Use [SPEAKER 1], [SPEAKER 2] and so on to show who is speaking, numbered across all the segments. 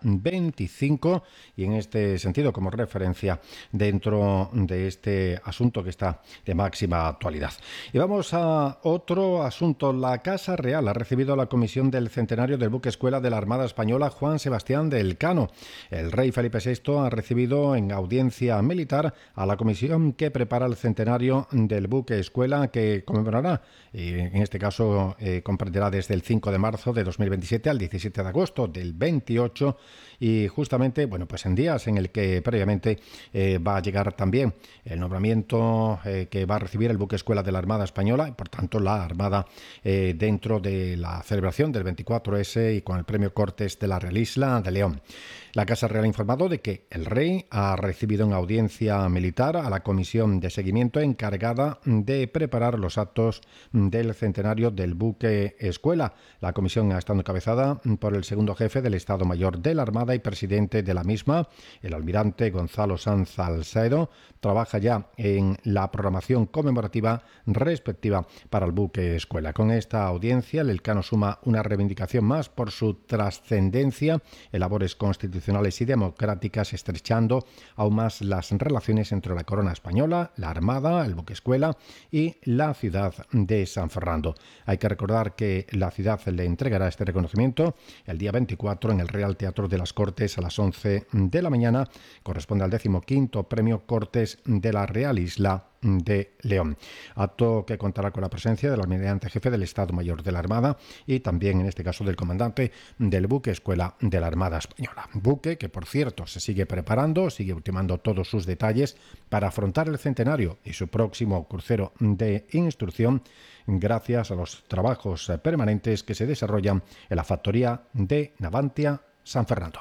[SPEAKER 1] 25, y en este sentido, como referencia dentro de este asunto que está de máxima actualidad. Y vamos a otro asunto. La Casa Real ha recibido a la comisión del centenario del buque escuela de la Armada Española Juan Sebastián de Elcano. El rey Felipe VI ha recibido en audiencia militar a la comisión que prepara el centenario del buque escuela, que conmemorará, en este caso comprenderá desde el 5 de marzo de 2027 al 17 de agosto del 28, y justamente, bueno, pues en días en el que previamente va a llegar también el nombramiento que va a recibir el buque escuela de la Armada Española, y por tanto la Armada dentro de la celebración del 24S y con el premio Cortes de la Real Isla de León. La Casa Real ha informado de que el rey ha recibido en audiencia militar a la comisión de seguimiento encargada de preparar los actos del centenario del buque escuela. La comisión ha estado encabezada por el segundo jefe del Estado Mayor de la Armada y presidente de la misma, el almirante Gonzalo Sanz Salcedo. Trabaja ya en la programación conmemorativa respectiva para el buque escuela. Con esta audiencia, el Elcano suma una reivindicación más por su trascendencia en labores constitucionales y democráticas, estrechando aún más las relaciones entre la corona española, la Armada, el buque escuela y la ciudad de San Fernando. Hay que recordar que la ciudad le entregará este reconocimiento el día 24 en el Real Teatro de las Cortes a las 11 de la mañana. Corresponde al 15º Premio Cortes de la Real Isla de León. Acto que contará con la presencia del almirante jefe del Estado Mayor de la Armada y también, en este caso, del comandante del buque escuela de la Armada Española. Buque que, por cierto, se sigue preparando, sigue ultimando todos sus detalles para afrontar el centenario y su próximo crucero de instrucción, gracias a los trabajos permanentes que se desarrollan en la factoría de Navantia San Fernando.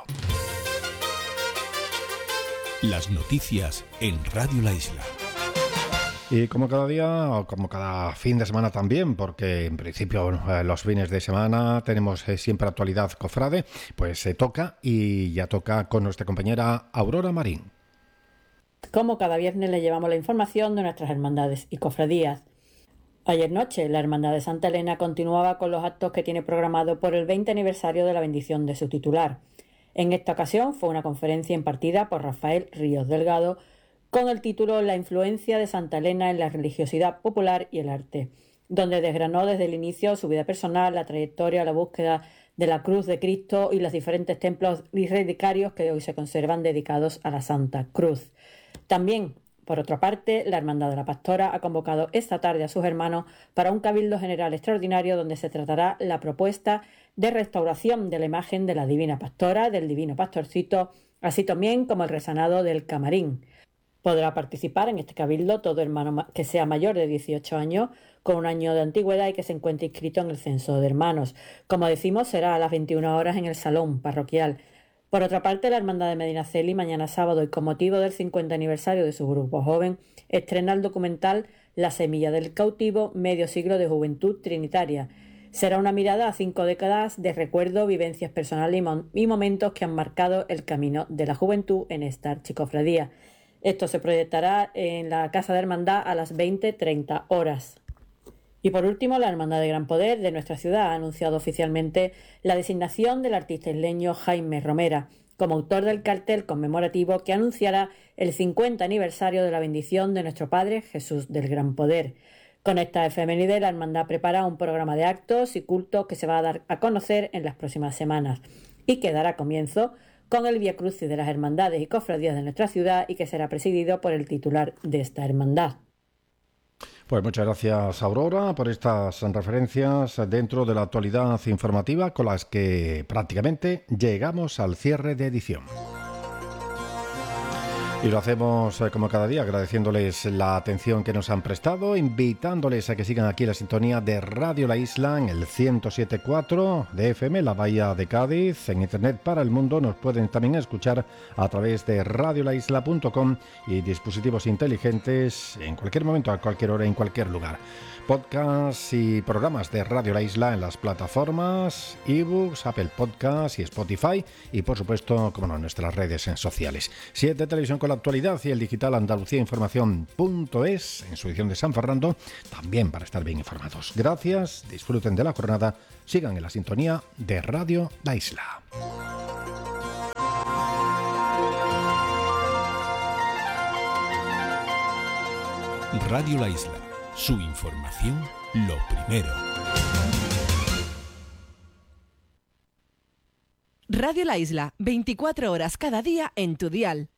[SPEAKER 2] Las noticias en Radio La Isla.
[SPEAKER 1] Y como cada día, o como cada fin de semana también, porque en principio los fines de semana tenemos siempre actualidad cofrade, pues se toca, y ya toca con nuestra compañera Aurora Marín.
[SPEAKER 3] Como cada viernes le llevamos la información de nuestras hermandades y cofradías. Ayer noche la Hermandad de Santa Elena continuaba con los actos que tiene programado por el 20 aniversario de la bendición de su titular. En esta ocasión fue una conferencia impartida por Rafael Ríos Delgado con el título La influencia de Santa Elena en la religiosidad popular y el arte, donde desgranó desde el inicio su vida personal, la trayectoria, la búsqueda de la cruz de Cristo y los diferentes templos y relicarios que hoy se conservan dedicados a la Santa Cruz. También, por otra parte, la Hermandad de la Pastora ha convocado esta tarde a sus hermanos para un cabildo general extraordinario donde se tratará la propuesta de restauración de la imagen de la Divina Pastora, del Divino Pastorcito, así también como el resanado del camarín. Podrá participar en este cabildo todo hermano que sea mayor de 18 años, con un año de antigüedad y que se encuentre inscrito en el censo de hermanos. Como decimos, será a las 21 horas en el salón parroquial. Por otra parte, la Hermandad de Medinaceli, mañana sábado y con motivo del 50 aniversario de su grupo joven, estrena el documental La semilla del cautivo, medio siglo de juventud trinitaria. Será una mirada a 5 décadas de recuerdo, vivencias personales y momentos que han marcado el camino de la juventud en esta archicofradía. Esto se proyectará en la Casa de Hermandad a las 20:30 horas. Y por último, la Hermandad de Gran Poder de nuestra ciudad ha anunciado oficialmente la designación del artista isleño Jaime Romera como autor del cartel conmemorativo que anunciará el 50 aniversario de la bendición de nuestro Padre Jesús del Gran Poder. Con esta efeméride, la Hermandad prepara un programa de actos y cultos que se va a dar a conocer en las próximas semanas y que dará comienzo con el Vía Crucis de las Hermandades y Cofradías de nuestra ciudad y que será presidido por el titular de esta hermandad.
[SPEAKER 1] Pues muchas gracias, Aurora, por estas referencias dentro de la actualidad informativa con las que prácticamente llegamos al cierre de edición. Y lo hacemos como cada día, agradeciéndoles la atención que nos han prestado, invitándoles a que sigan aquí la sintonía de Radio La Isla en el 107.4 de FM, la Bahía de Cádiz. En Internet para el mundo nos pueden también escuchar a través de radiolaisla.com y dispositivos inteligentes en cualquier momento, a cualquier hora, en cualquier lugar. Podcasts y programas de Radio La Isla en las plataformas ebooks, Apple Podcasts y Spotify, y por supuesto, como no, en nuestras redes sociales. 7 Televisión con la actualidad y el digital andaluciainformación.es en su edición de San Fernando, también para estar bien informados. Gracias, disfruten de la jornada, sigan en la sintonía de Radio La Isla.
[SPEAKER 2] Radio La Isla. Su información, lo primero.
[SPEAKER 4] Radio La Isla, 24 horas cada día en tu dial.